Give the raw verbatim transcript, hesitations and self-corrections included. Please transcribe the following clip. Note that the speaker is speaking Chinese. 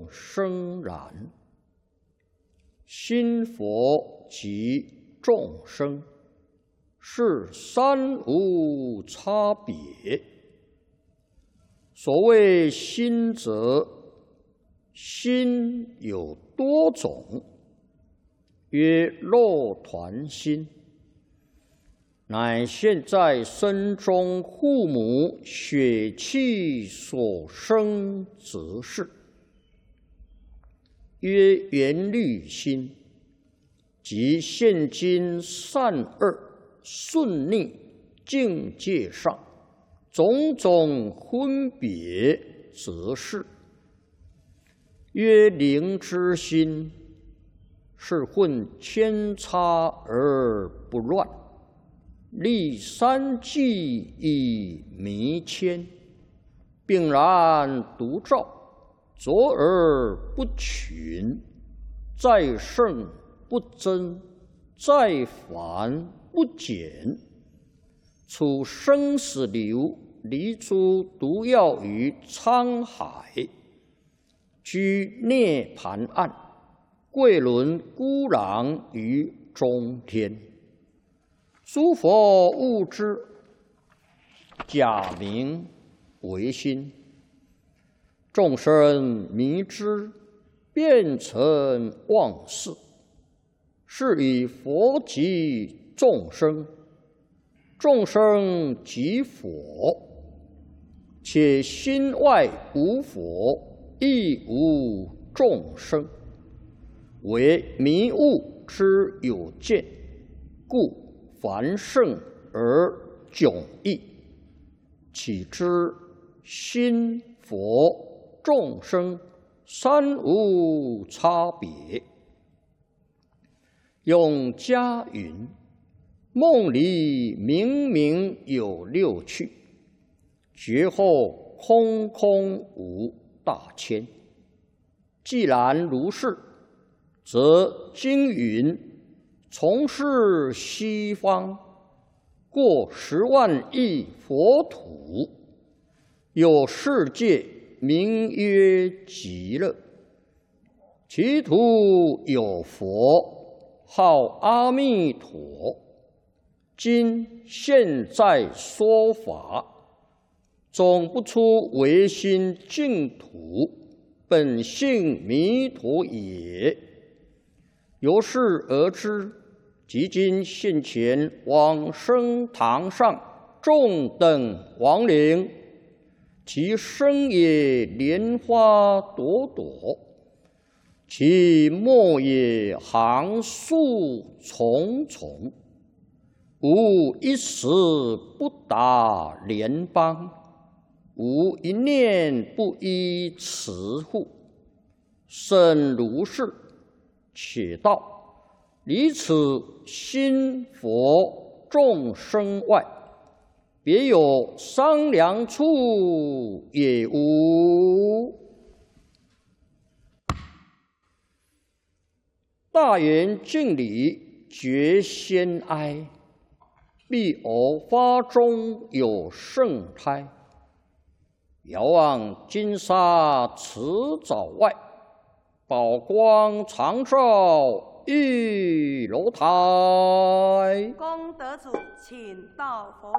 生然。心佛及众生，是三无差别。所谓心者，心有多种，曰肉团心，乃现在身中父母血气所生之事。曰缘虑心，即现今善恶顺逆境界上种种分别之事。曰灵之心，是混千差而不乱，立三际以弥谦，并然独照，卓而不群，在圣不增，在繁不减。处生死流，离诸毒药于沧海，居涅盘岸，贵轮孤狼于中天。诸佛悟之，假名为心；众生迷之，变成妄事。是以佛即众生，众生即佛。且心外无佛，亦无众生，为迷悟之有见，故凡圣而迥异。岂知心佛众生三无差别。永嘉云：梦里明明有六趣，觉后空空无大千。既然如是，则经云：从是西方过十万亿佛土，有世界名曰极乐，其土有佛，号阿弥陀。今现在说法，总不出唯心净土，本性弥陀也。由是而知，即今现前往生堂上众等亡灵，其身也莲花朵朵，其末也行树重重，无一时不达莲邦，无一念不依持护。甚如是，且道离此心佛众生外，别有商量处也无。大圆敬礼觉先哀，必偶发中有圣胎。遥望金沙池沼外，宝光常照玉楼台。 功德主，请到佛